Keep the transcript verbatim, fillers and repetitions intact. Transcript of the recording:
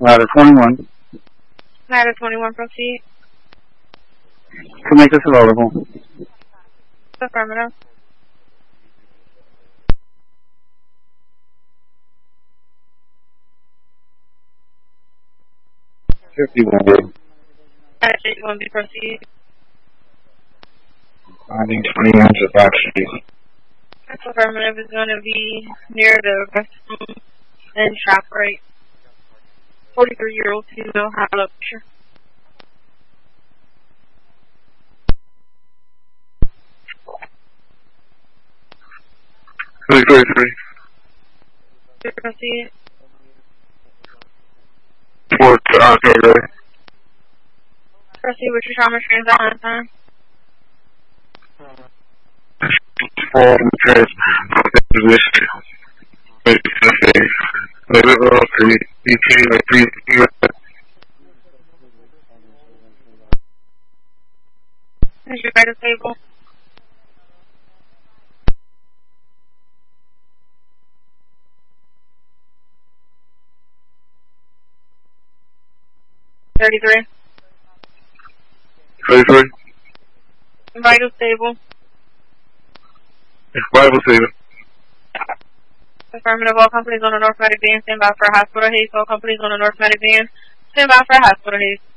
Ladder twenty-one. Ladder twenty-one, proceed. To make this available. Affirmative. fifty-one. Ladder fifty-one, be proceed. Finding twenty ounces of oxygen. Affirmative is going to be near the restroom and ShopRite. forty-three-year-old female, high blood pressure. three thirty-three. Proceed. Fourth, uh, okay. Proceed with your trauma screens at one time. Four, okay. Position. Wait, okay. Wait, wait, wait, three, eighteen, like three, three. Is your bed stable? thirty-three. thirty-three. Vital stable. Bible stable. Affirmative, all companies on the North Medic Band stand by for a hospital haze. All companies on the North Medic Band stand by for a hospital haze.